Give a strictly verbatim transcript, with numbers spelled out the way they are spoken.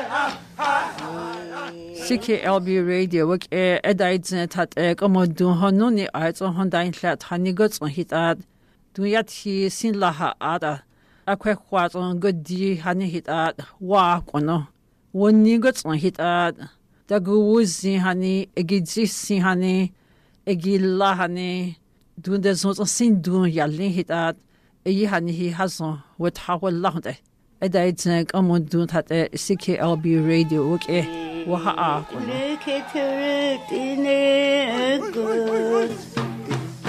C K L B radio wak e edaidzne tat e komodun honuni aiz on hondain hlat hanigots on hitat duyat hi sin laha ada akwe khwat on godi hani hitat wa kono wonigots on hitat daguzi hani egizisi hani egilla hani dunde zon sin dun yallin hitat e hani hi hazon wat hawallahde edaidzne komodun tat e C K L B radio wak e Waha. Look at her in